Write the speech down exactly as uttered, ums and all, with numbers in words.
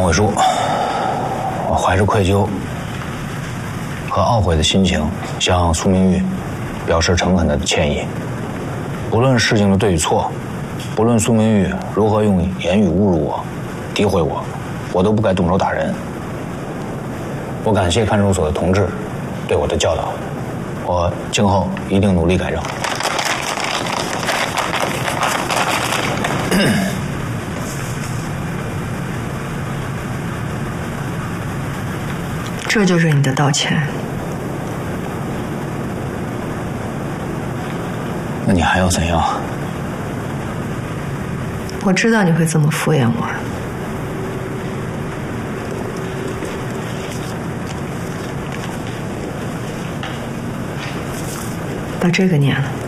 忏悔书，我怀着愧疚和懊悔的心情，向苏明玉表示诚恳的歉意。不论事情的对与错，不论苏明玉如何用言语侮辱我、诋毁我，我都不该动手打人。我感谢看守所的同志对我的教导，我今后一定努力改正。 这就是你的道歉。 那你还要怎样？ 我知道你会这么敷衍我。到这个年了，